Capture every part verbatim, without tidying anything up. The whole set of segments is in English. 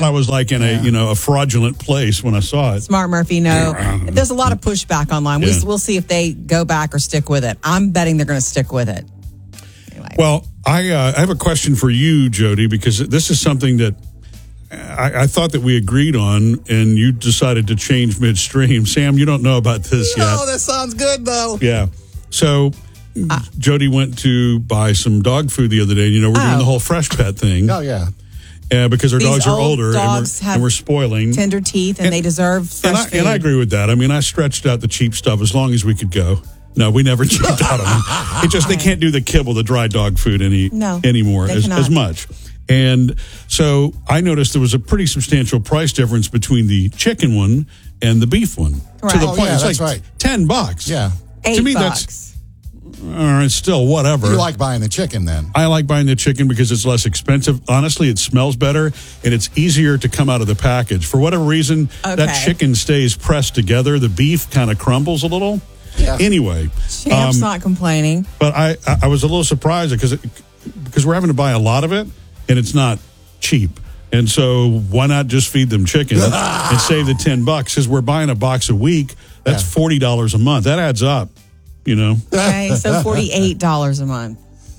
thought I was like in a you know a fraudulent place when I saw it. Smart Murphy, no. There's a lot of pushback online. Yeah. We, we'll see if they go back or stick with it. I'm betting they're going to stick with it. Anyway. Well, I, uh, I have a question for you, Jody, because this is something that I, I thought that we agreed on, and you decided to change midstream. Sam, you don't know about this yet. Oh, that sounds good, though. Yeah. So uh, Jody went to buy some dog food the other day. You know, we're oh. doing the whole fresh pet thing. Oh, yeah. Uh, because our These dogs are old older dogs and, we're, and we're spoiling. Tender teeth, and, and they deserve fresh and I, food. And I agree with that. I mean, I stretched out the cheap stuff as long as we could go. No, we never cheaped out on them. It just, they can't do the kibble, the dry dog food any no, anymore as, cannot. as much. And so I noticed there was a pretty substantial price difference between the chicken one and the beef one. Right. To the Oh, point, yeah, it's that's like right. ten bucks. Yeah. Eight to me, bucks. that's all right. Still, whatever. You like buying the chicken then? I like buying the chicken because it's less expensive. Honestly, it smells better and it's easier to come out of the package. For whatever reason, Okay. that chicken stays pressed together. The beef kind of crumbles a little. Yeah. Anyway, Champ's um, not complaining. but I, I was a little surprised because because we're having to buy a lot of it and it's not cheap. And so why not just feed them chicken and save the ten bucks? Because we're buying a box a week. That's Yeah. forty dollars a month. That adds up, you know. Okay, so forty-eight dollars a month.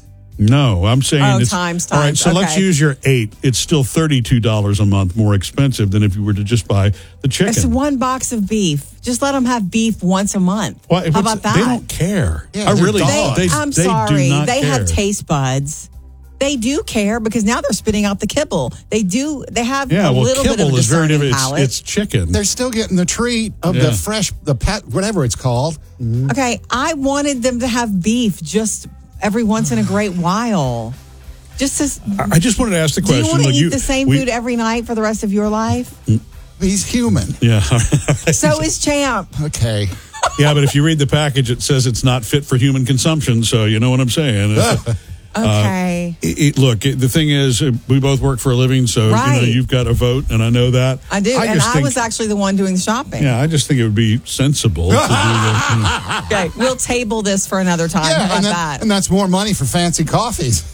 No, I'm saying Oh, it's times, all right. times. So let's Okay. use your eight. It's still thirty-two dollars a month more expensive than if you were to just buy the chicken. It's one box of beef. Just let them have beef once a month. Well, How what's- about that? They don't care. Yeah, I they're really dogs. don't. They, I'm they sorry. do not they care. have taste buds. They do care because now they're spitting out the kibble. They do. They have Yeah, a well, little bit kibble of a is very discerning different. It's, palate. it's chicken. They're still getting the treat of Yeah. the fresh, the pet, whatever it's called. Okay, I wanted them to have beef just every once in a great while. Just as, I just wanted to ask the do question. you want to Look, eat the same we- food every night for the rest of your life? He's human. Yeah. So is Champ. Okay. Yeah, but if you read the package, it says it's not fit for human consumption. So you know what I'm saying. It's- Okay. It, it, look, it, the thing is, uh, we both work for a living, so Right. you know you've got a vote, and I know that. I do, and just I think- was actually the one doing the shopping. Yeah, I just think it would be sensible to do that. Okay, we'll table this for another time. How Yeah, about and, that- that? and that's more money for fancy coffees.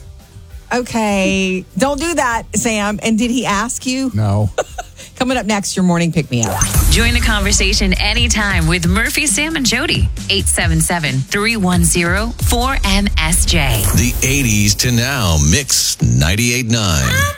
Okay, don't do that, Sam. And did he ask you? No. Coming up next, your morning pick me up. Join the conversation anytime with Murphy, Sam, and Jody. eight seven seven, three one zero, four M S J. The eighties to now, Mix ninety-eight point nine.